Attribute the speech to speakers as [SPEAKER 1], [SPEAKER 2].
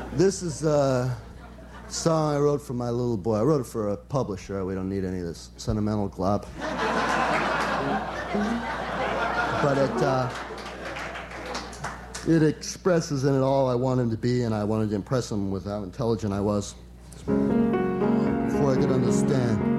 [SPEAKER 1] This is a song I wrote for my little boy. I wrote it for a publisher. We don't need any of this sentimental glop. But it expresses in it all I want him to be, and I wanted to impress him with how intelligent I was before I could understand.